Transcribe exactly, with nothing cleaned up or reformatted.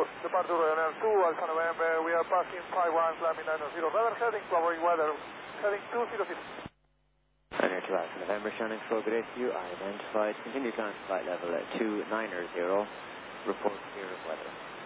departure Ryanair two, Alpha November, we are passing five one, climbing nine zero, radar heading to avoid weather, heading two zero zero. Ryanair two Alpha November, Shannon four, good day to you, identified, continue climb flight level at two nine zero, report clear of weather.